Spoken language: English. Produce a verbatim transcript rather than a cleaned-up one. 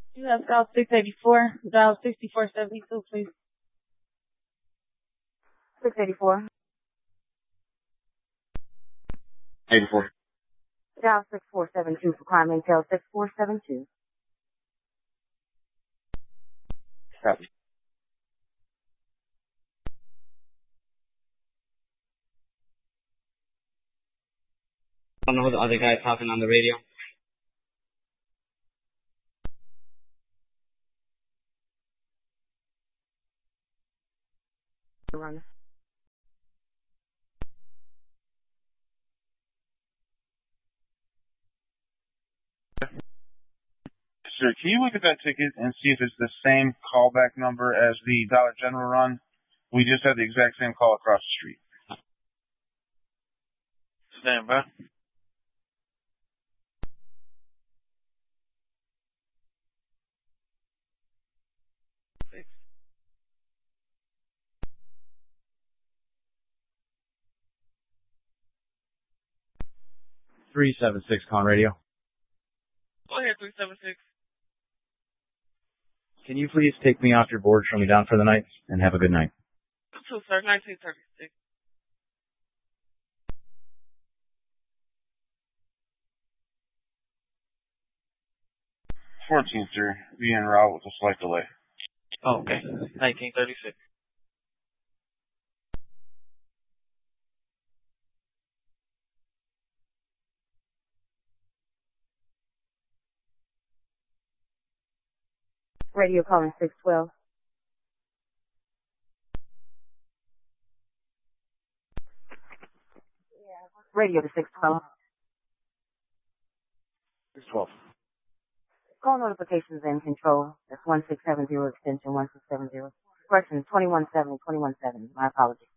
You have dial six eighty-four, dial sixty-four seventy-two, please. six eighty-four. eighty-four. Dial six four seven two for crime intel six four seven two. Copy. I don't know who the other guy is talking on the radio. Run. Sir, can you look at that ticket and see if it's the same callback number as the Dollar General run? We just had the exact same call across the street. Stand by. three seven six Con Radio. Go ahead, three seven six. Can you please take me off your board, show me down for the night, and have a good night? Two, sir, nineteen thirty-six. fourteen, sir. Be en route with a slight delay. Oh, okay. nineteen thirty-six. Radio calling six twelve. Radio to six twelve. six twelve. Call notifications and control. That's one six seven zero extension one six seven zero. Question twenty-one seventy, twenty-one seventy. My apologies.